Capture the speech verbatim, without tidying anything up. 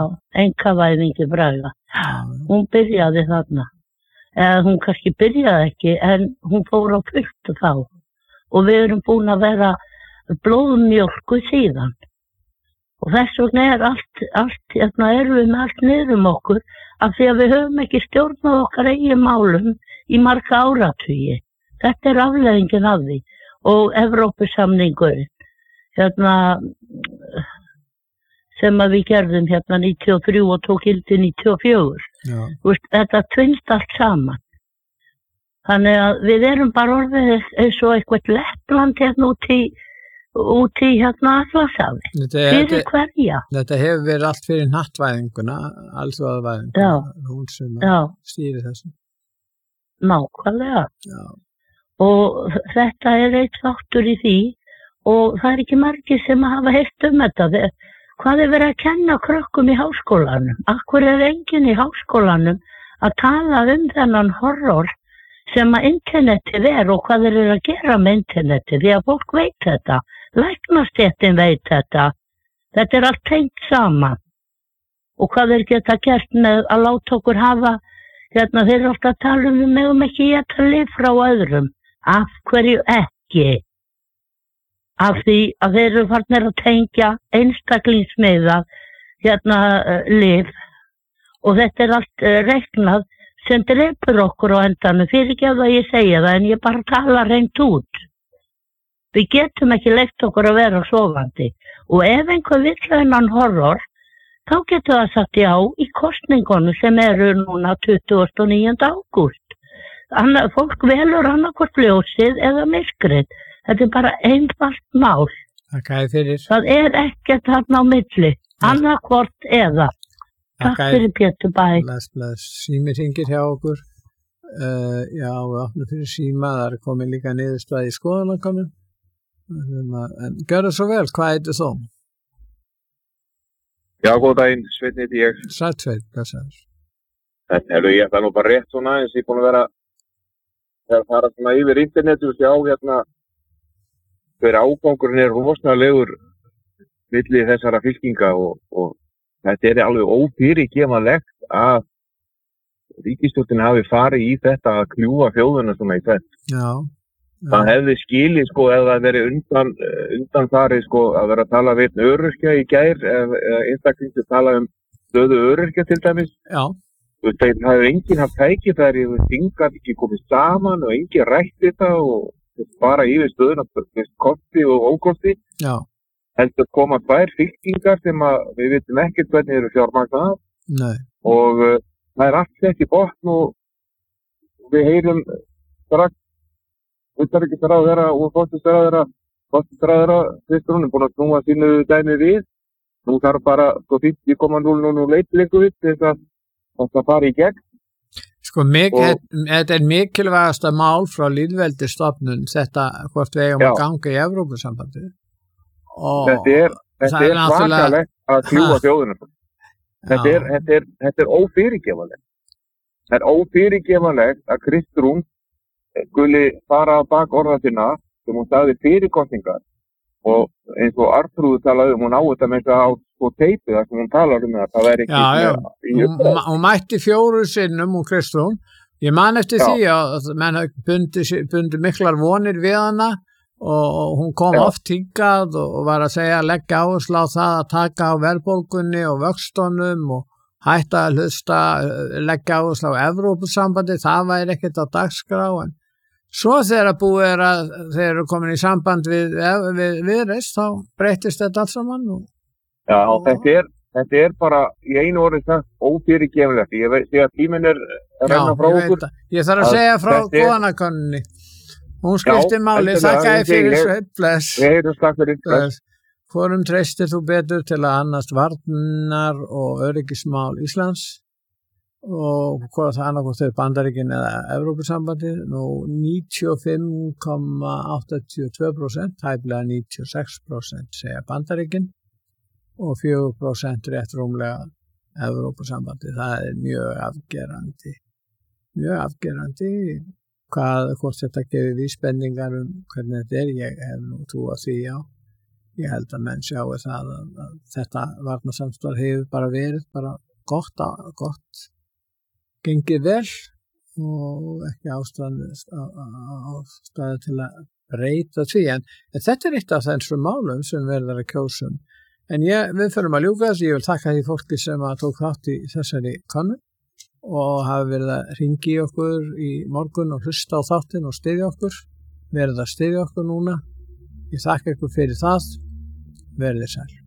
einkavæðingi Braga. Hún byrjaði þarna. Eða hún kannski byrjaði ekki, en hún fór á fullt þá. Og við erum búin að vera blóðmjólku síðan. Og þess vegna er allt, allt, hérna erum við með allt niður um okkur, af því að við höfum ekki stjórnað okkar eigin málum í marga áratugi. Þetta er afleiðingin af því. Og Evrópusamningurinn, hérna, sem að við gerðum hérna níutíu og þrjú og tók gildi níutíu og fjögur. Vist, þetta tvinnst allt saman. Þannig að við erum bara orðið eins og eitthvað Lettland hérna út í út í hérna Atlantshafi. Fyrir hverja? Þetta hefur verið allt fyrir hnattvæðinguna, alþjóðavæðinguna, hún sem stýrir þessu. Nákvæmlega. Já. Og þetta er eitt þáttur í því og það er ekki margir sem hafa heyrt um þetta. Hvað er verið að kenna krökkum í háskólanum? Akkur er enginn í háskólanum að tala um þennan horror sem að internetið er og hvað þeir eru að gera með internetið, því að fólk veit þetta. Læknastéttin veit þetta. Þetta er allt tengt saman. Og hvað þeir geta gert með að láta okkur hafa, hérna þeir eru ofta að tala um við megum ekki geta lyf frá öðrum. Af hverju ekki? Af því að þeir eru farnir að tengja einstaklingsmiða hérna uh, lyf og þetta er allt uh, reiknað sem drepur okkur á endanum. Fyrir ekki að ég segja það en ég bara tala reynd út. Við getum ekki leyft okkur að vera sofandi og ef einhver vill þennan horror þá getur það sagt já í kosningunum sem eru núna tuttugasta og níunda ágúst. Anna, fólk velur annarkvort ljósið eða myrkrið. Þetta er bara einfalt mál. Takk fyrir. Það er ekkert þarna á milli. Annarkvort eða. Takk fyrir Pétur bæ. Bless, bless. Símir hringir hjá okkur. Uh, já, við opnum fyrir síma. Það er komin líka niðurstaði í skoðanakönnun. En gjör það svo vel. Hvað heitir þú? Já, góð daginn. Sveinn heiti ég. Sæll Sveinn, blessaður. Þetta er ég, það er nú bara rétt svona eins ég búin að vera þegar fara svona yfir internetu og sjá hérna hver ágangurinn er rosnalegur milli þessara fylkinga og, og þetta er alveg ófyrirgefanlegt að ríkisstjórnin hafi farið í þetta að kljúfa þjóðuna svona í tvett. Já. Já. Það hefði skilið sko ef það verið undan, undan farið sko að vera að tala við öryrkja í gær eða einstaklingi tala um stöðu öryrkja til dæmis. Já. Það hefur enginn haft tækifæri og þingar ekki komið saman og enginn rætt þetta og bara yfir stöðuna kosti og ókosti. Já. Heldur koma tvær fylkingar sem að við vitum ekkert hvernig eru fjármagnaðar. Nei. Og uh, það er allt sett í botn og við heyrum strax utanríkisráðherra og forsætisráðherra forsætisráðherra Kristrún er búin að snúa sínu dæmi við. Nú þarf bara sko fimmtíu komma núll núll núll eitt leikur við þess að það fari í gegn. Sko, mikil, þetta er mikilvægasta mál frá lýðveldisstofnun þetta hvort við eigum að ganga í Evrópusambandið. Þetta er, þetta er svakalegt að kljúfa þjóðina. Þetta er, þetta er, þetta er ófyrirgefanlegt. Það er ófyrirgefanlegt að Kristrún skuli fara á bak orða sinna sem hún sagði fyrir kosningar og eins og Artrúður talaði um hún á þetta með þess að á sko teipi þar sem hún talar um það það væri ekki já, já. Hún, hún mætti fjóru sinnum hún Kristrún ég man eftir já. Því að menn bundi, bundi miklar vonir við hana og, og hún kom já. Oft hingað og, og var að segja að leggja áherslu á það að taka á verðbólgunni og vöxtunum og hætta að hlusta leggja áherslu á Evrópusambandi það væri ekkert á dagskrá en svo þegar búið er að þeir eru komin í samband við, við, við reist, þá breytist þetta allt saman. Og, Já, og þetta er, þetta er bara í einu orðið sagt ófyrirgefanlegt. Ég veit að tíminn er að renna frá okkur. Ég þarf að, að segja frá skoðanakönnunni. Hún skipti máli, þakkaði fyrir sveit, bless. Við heyrum takk fyrir, bless. Hvorum treystir þú betur til að annast varnar og öryggismál Íslands? Og hvað það annarkvæmt þau Bandaríkin eða Evrópusambandið nú níutíu og fimm komma áttatíu og tvö prósent tæplega níutíu og sex prósent segja Bandaríkin og fjögur prósent rétt rúmlega Evrópusambandið það er mjög afgerandi mjög afgerandi hvað hvort þetta gefur vísbendingar um hvernig þetta er ég hef nú trú að því já ég held að menn sjáu það að, að þetta varnarsamstarf hefur bara verið bara gott, gott gengið vel og ekki ástæðu ástæðu til að breyta því en, en þetta er eitt af þessum málum sem verður að kjósum en ég, við förum að ljúka þess ég vil þakka því fólki sem að tók þátt í þessari konu og hafa verið að ringi okkur í morgun og hlusta á þáttinn og styðja okkur verið að styðja okkur núna ég þakka ykkur fyrir það verið sæl